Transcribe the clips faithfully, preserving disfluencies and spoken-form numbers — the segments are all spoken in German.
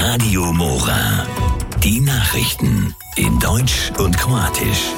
Radio Mora. Die Nachrichten in Deutsch und Kroatisch.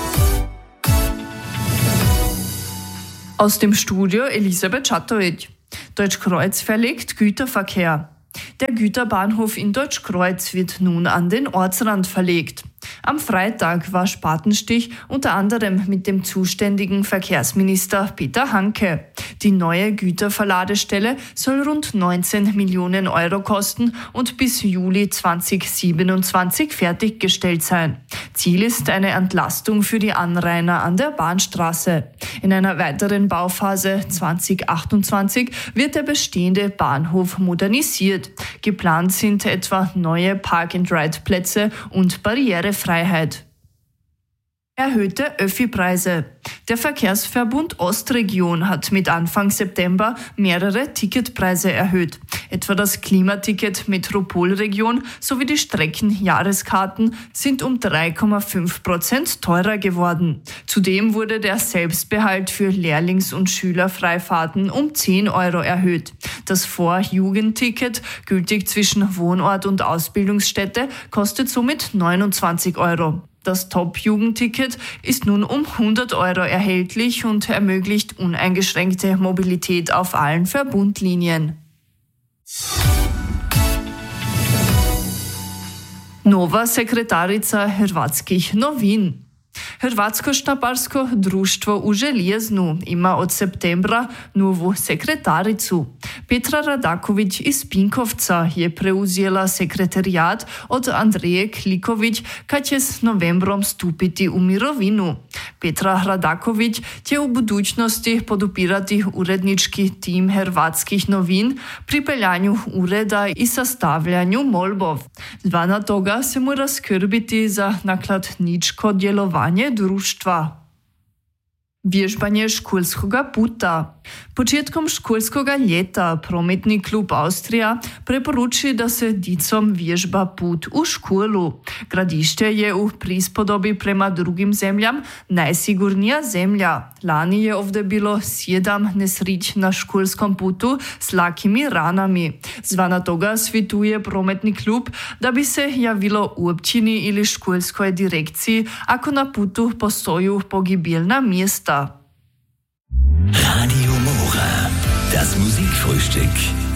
Aus dem Studio Elisabeth Schatovic. Deutschkreuz verlegt Güterverkehr. Der Güterbahnhof in Deutschkreuz wird nun an den Ortsrand verlegt. Am Freitag war Spatenstich unter anderem mit dem zuständigen Verkehrsminister Peter Hanke. Die neue Güterverladestelle soll rund neunzehn Millionen Euro kosten und bis Juli zweitausendsiebenundzwanzig fertiggestellt sein. Ziel ist eine Entlastung für die Anrainer an der Bahnstraße. In einer weiteren Bauphase zweitausendachtundzwanzig wird der bestehende Bahnhof modernisiert. Geplant sind etwa neue Park-and-Ride-Plätze und Barrierefreiheit. Erhöhte Öffi-Preise. Der Verkehrsverbund Ostregion hat mit Anfang September mehrere Ticketpreise erhöht. Etwa das Klimaticket Metropolregion sowie die Streckenjahreskarten sind um drei Komma fünf Prozent teurer geworden. Zudem wurde der Selbstbehalt für Lehrlings- und Schülerfreifahrten um zehn Euro erhöht. Das Vorjugendticket, gültig zwischen Wohnort und Ausbildungsstätte, kostet somit neunundzwanzig Euro. Das Top-Jugendticket ist nun um hundert Euro erhältlich und ermöglicht uneingeschränkte Mobilität auf allen Verbundlinien. Nova sekretarica hrvatskih novin. Hrvatsko štamparsko društvo u Željeznu ima od septembra novu sekretaricu. Petra Radaković iz Pinkovca je preuzela sekretarijat od Andreje Kliković kad će s novembrom stupiti u mirovinu. Petra Radaković će u budućnosti podupirati urednički tim hrvatskih novin pri peljanju ureda i sastavljanju molbov. Zvana toga se mora skrbiti za nakladničko djelovanje društva. Vježbanje školskoga puta. Početkom školskoga ljeta Prometni klub Austrija preporuči da se dicom vježba put u školu. Gradište je u prispodobi prema drugim zemljam najsigurnija zemlja. Lani je ovdje bilo sedam nesrić na školskom putu s lakimi ranami. Zvana toga svituje Prometni klub da bi se javilo u općini ili školskoj direkciji ako na putu postoju pogibilna mjesta. Radio Mora, das Musikfrühstück.